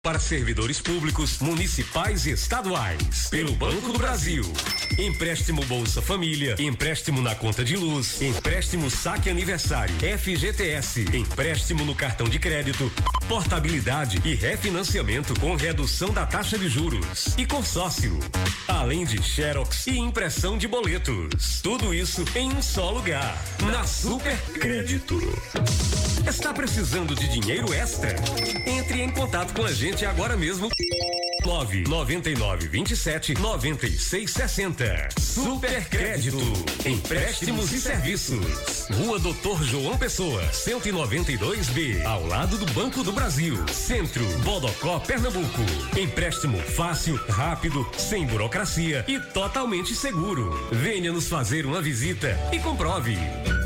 Para servidores públicos, municipais e estaduais. Pelo Banco do Brasil. Empréstimo Bolsa Família, empréstimo na conta de luz, empréstimo saque aniversário, FGTS, empréstimo no cartão de crédito, portabilidade e refinanciamento com redução da taxa de juros e consórcio. Além de xerox e impressão de boletos. Tudo isso em um só lugar. Na Super Crédito. Está precisando de dinheiro extra? Entre em contato com a gente agora mesmo. 99927-9660. Super Crédito. Empréstimos e serviços. Rua Doutor João Pessoa, 192B, ao lado do Banco do Brasil. Centro, Bodocó, Pernambuco. Empréstimo fácil, rápido, sem burocracia e totalmente seguro. Venha nos fazer uma visita e comprove.